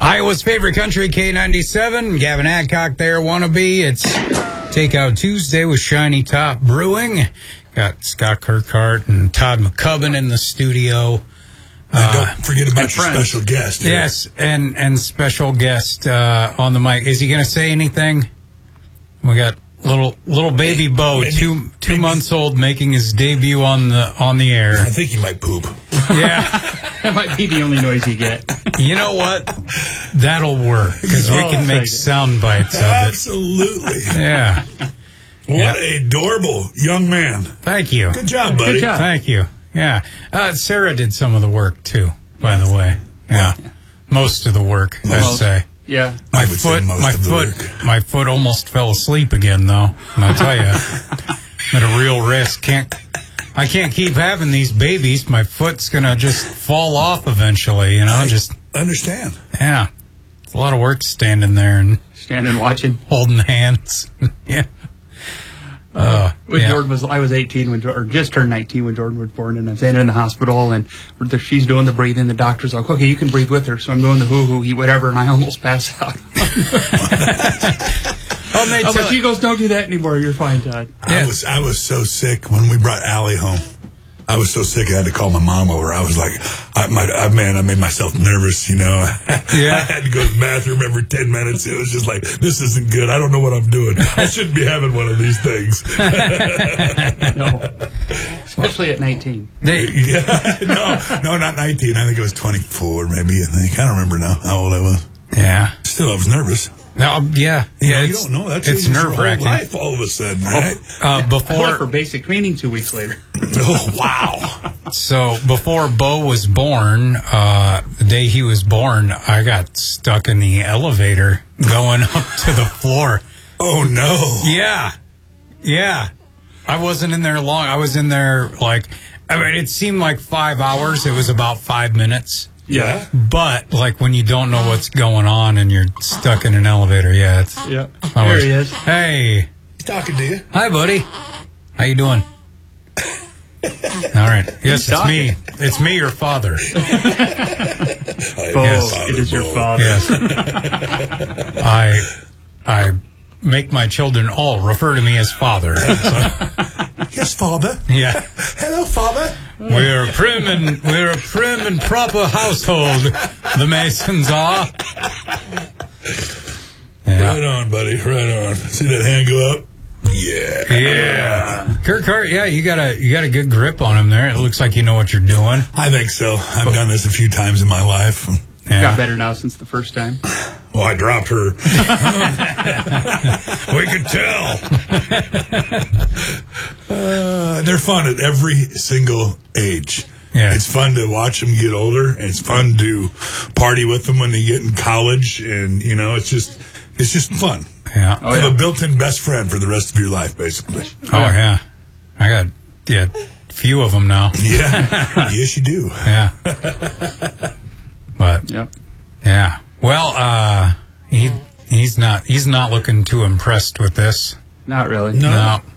Iowa's favorite country, K97. Gavin Adcock there, wannabe. It's Takeout Tuesday with Shiny Top Brewing. Got Scott Kirkhart and Todd McCubbin in the studio. And don't forget about your special guest. Here. Yes, and special guest on the mic. Is he going to say anything? We got little baby Bo, two months old, making his debut on the air. I think he might poop. Yeah, that might be the only noise you get. You know what? That'll work because we can make sound bites of it. Absolutely. Yeah. What a adorable young man. Thank you. Good job, buddy. Good job. Thank you. Yeah. Sarah did some of the work too, by the way. Yeah. Most of the work, I'd say. Yeah. My foot almost fell asleep again, though. And I tell you, I'm at a real risk. I can't keep having these babies. My foot's gonna just fall off eventually. You know, just understand. Yeah, it's a lot of work standing there and watching, holding hands. Yeah. Jordan I was 18 when or just turned 19 when Jordan was born, and I'm staying in the hospital, and she's doing the breathing. The doctor's like, "Okay, you can breathe with her." So I'm doing the hoo-hoo, eat whatever, and I almost pass out. But she goes, "Don't do that anymore. You're fine, Todd." I was so sick when we brought Allie home. I was so sick I had to call my mom over. I was like, I made myself nervous, you know. Yeah. I had to go to the bathroom every 10 minutes. It was just like, this isn't good. I don't know what I'm doing. I shouldn't be having one of these things. No. Especially at 19. No, not 19. I think it was 24, maybe. I don't remember now how old I was. Yeah. Still, I was nervous. No, yeah. You don't know. It's nerve-wracking. Life all of a sudden, right? For basic cleaning 2 weeks later. Oh, wow. So before Bo was born, the day he was born, I got stuck in the elevator going up to the floor. Oh, no. Yeah. I wasn't in there long. I was in there it seemed like 5 hours. It was about 5 minutes. Yeah. But, when you don't know what's going on and you're stuck in an elevator, There he is. Hey. He's talking to you. Hi, buddy. How you doing? All right. Yes, it's me. It's me, your father. It is your father. Yes. I make my children all refer to me as father. Yes, father. Yeah. Hello, father. We're a prim and proper household. The Masons are. Yeah. Right on, buddy. Right on. See that hand go up? Yeah. Kirkhart, you got a good grip on him there. It looks like you know what you're doing. I think so. I've done this a few times in my life. Yeah. Got better now since the first time. Well, I dropped her. We could tell. They're fun at every single age. Yeah. It's fun to watch them get older, and it's fun to party with them when they get in college, and it's just fun. Yeah. You have a built-in best friend for the rest of your life, basically. Oh yeah. I got a few of them now. Yeah. Yes, you do. Yeah. But yeah. Well, he's not looking too impressed with this. Not really. No.